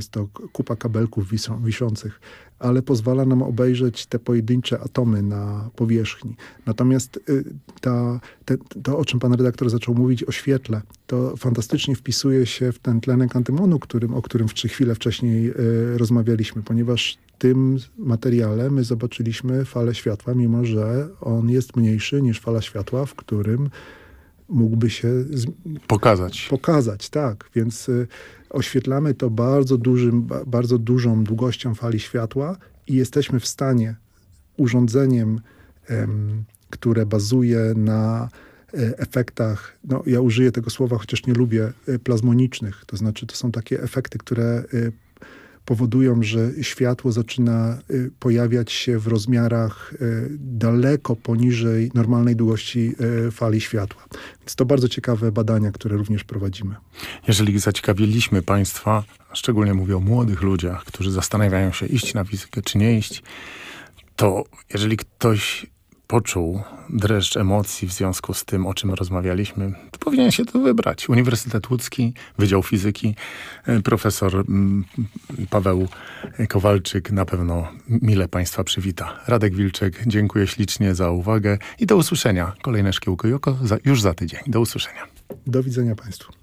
Jest to kupa kabelków wiszących, ale pozwala nam obejrzeć te pojedyncze atomy na powierzchni. Natomiast to, o czym pan redaktor zaczął mówić, o świetle, to fantastycznie wpisuje się w ten tlenek antymonu, o którym chwilę wcześniej rozmawialiśmy, ponieważ w tym materiale my zobaczyliśmy falę światła, mimo że on jest mniejszy niż fala światła, w którym mógłby się pokazać, tak. Więc oświetlamy to bardzo dużą długością fali światła i jesteśmy w stanie urządzeniem, które bazuje na efektach, no ja użyję tego słowa, chociaż nie lubię, plazmonicznych. To znaczy to są takie efekty, które powodują, że światło zaczyna pojawiać się w rozmiarach daleko poniżej normalnej długości fali światła. Więc to bardzo ciekawe badania, które również prowadzimy. Jeżeli zaciekawiliśmy państwa, szczególnie mówię o młodych ludziach, którzy zastanawiają się, iść na fizykę czy nie iść, to jeżeli ktoś poczuł dreszcz emocji w związku z tym, o czym rozmawialiśmy, to powinien się to wybrać. Uniwersytet Łódzki, Wydział Fizyki, profesor Paweł Kowalczyk na pewno mile państwa przywita. Radek Wilczek, dziękuję ślicznie za uwagę i do usłyszenia. Kolejne Szkiełko i Oko już za tydzień. Do usłyszenia. Do widzenia państwu.